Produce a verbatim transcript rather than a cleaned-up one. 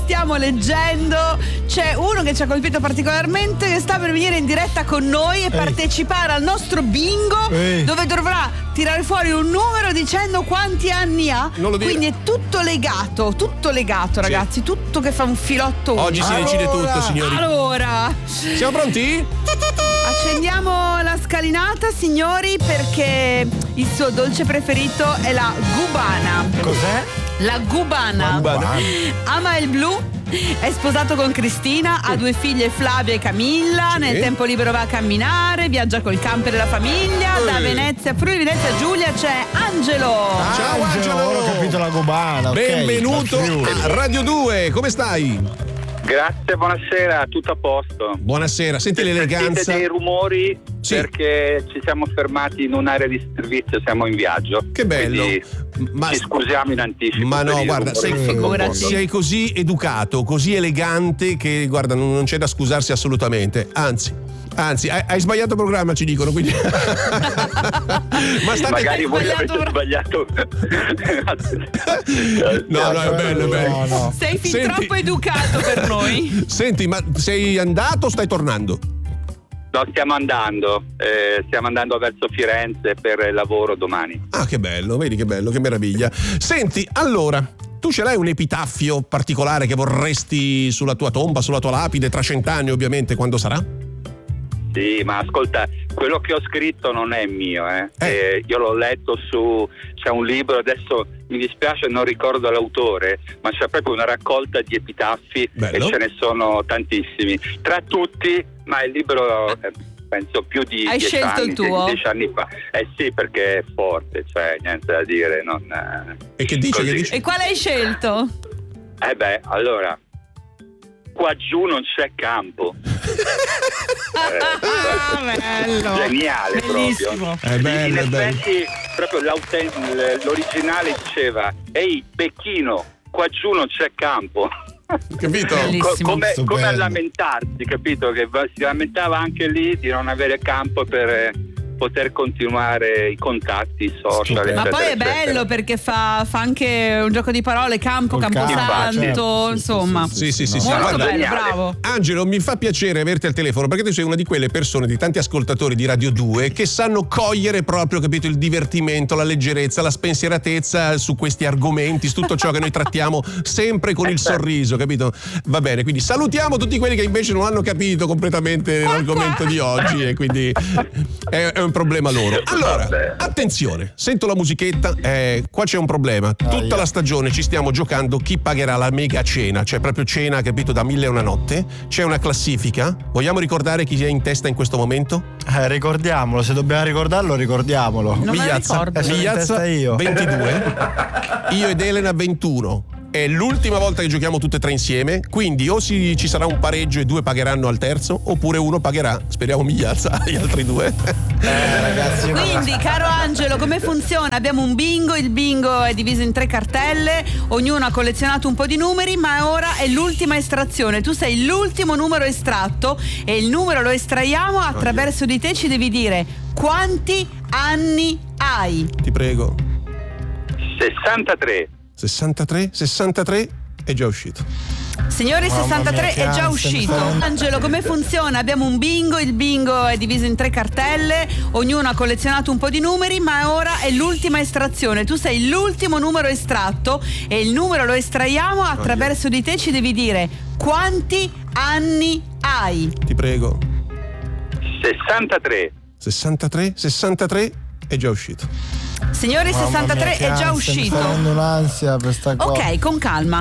stiamo leggendo. C'è uno che ci ha colpito particolarmente, che sta per venire in diretta con noi e Ehi. partecipare al nostro bingo, Ehi. dove dovrà tirare fuori un numero dicendo quanti anni ha. Non lo dire. Quindi è tutto legato, tutto legato, ragazzi, sì. tutto che fa un filotto. Oggi si allora, decide tutto, signori. Allora, siamo pronti? Accendiamo la scalinata, signori, perché il suo dolce preferito è la gubana. Cos'è? La gubana. La gubana. Ama il blu. È sposato con Cristina, ha due figlie, Flavia e Camilla. Sì. Nel tempo libero va a camminare, viaggia col camper della famiglia. Da Venezia a Friuli Venezia Giulia c'è Angelo. Ah, Ciao Angelo, Angelo. Ho capito la gubana. Benvenuto okay. a Radio due, come stai? Grazie, buonasera, tutto a posto. Buonasera, senti l'eleganza. Sentite dei rumori sì. perché ci siamo fermati in un'area di servizio, siamo in viaggio. Che bello. Ma ci scusiamo in anticipo. Ma no, guarda, sei, sei così educato, così elegante che guarda, non, non c'è da scusarsi assolutamente. Anzi. Anzi, hai, hai sbagliato programma, ci dicono, quindi. Ma state... magari voi avete sbagliato. no, no, è bello, è bello. No, no. Sei fin Senti... troppo educato per noi. Senti, ma sei andato o stai tornando? No, stiamo andando, eh, stiamo andando verso Firenze per lavoro domani. Ah, che bello, vedi che bello, che meraviglia. Senti, allora, tu ce l'hai un epitaffio particolare che vorresti sulla tua tomba, sulla tua lapide, tra cent'anni ovviamente, quando sarà? Sì, ma ascolta, quello che ho scritto non è mio, eh. Eh. Eh, io l'ho letto su, c'è un libro, adesso mi dispiace non ricordo l'autore, ma c'è proprio una raccolta di epitaffi. Bello. E ce ne sono tantissimi. Tra tutti, ma il libro eh, penso più di Hai dieci scelto anni, il tuo? dieci anni fa. Eh sì, perché è forte, cioè niente da dire. Non, eh, e che dice, che dice? E quale hai scelto? Eh beh, allora, qua giù non c'è campo. Ah, bello. Geniale. Bellissimo. Proprio. È bello, in è bello. effetti proprio l'originale diceva: ehi Pechino, qua giù non c'è campo. Capito? Co- come, come a lamentarsi, capito? Che si lamentava anche lì di non avere campo per poter continuare i contatti social. Ma eccetera, poi è eccetera. bello perché fa, fa anche un gioco di parole, campo, Col camposanto, certo. insomma. Sì, sì, sì, sì. Molto Guarda, bello, bravo. Angelo, mi fa piacere averti al telefono perché tu sei una di quelle persone, di tanti ascoltatori di Radio due, che sanno cogliere proprio, capito, il divertimento, la leggerezza, la spensieratezza su questi argomenti, su tutto ciò che noi trattiamo sempre con il sorriso, capito? Va bene, quindi salutiamo tutti quelli che invece non hanno capito completamente l'argomento di oggi e quindi è, è un problema loro. Allora, attenzione, sento la musichetta, eh, qua c'è un problema. Tutta la stagione ci stiamo giocando chi pagherà la mega cena, cioè proprio cena, capito, da mille e una notte. C'è una classifica. Vogliamo ricordare chi è in testa in questo momento? Eh, ricordiamolo, se dobbiamo ricordarlo, ricordiamolo. Non Migliazza, me lo Migliazza io. ventidue, io ed Elena ventuno. È l'ultima volta che giochiamo tutte e tre insieme, quindi o si, ci sarà un pareggio e due pagheranno al terzo, oppure uno pagherà, speriamo Migliazza, agli altri due. Eh, ragazzi, Quindi, caro Angelo, come funziona? Abbiamo un bingo, il bingo è diviso in tre cartelle, ognuno ha collezionato un po' di numeri, ma ora è l'ultima estrazione. Tu sei l'ultimo numero estratto e il numero lo estraiamo attraverso di te, ci devi dire quanti anni hai. Ti prego. sessantatré. sessantatré? sessantatré è già uscito. Signori, Mamma sessantatré mia, è già ansia, uscito. mi fa- Angelo, come funziona? Abbiamo un bingo, il bingo è diviso in tre cartelle, ognuno ha collezionato un po' di numeri, ma ora è l'ultima estrazione. Tu sei l'ultimo numero estratto e il numero lo estraiamo attraverso di te, ci devi dire quanti anni hai. Ti prego. sessantatré. sessantatré? sessantatré è già uscito. Signori, Mamma sessantatré mia, che è già ansia, mi uscito. sta venendo un'ansia per sta cosa. Ok, con calma.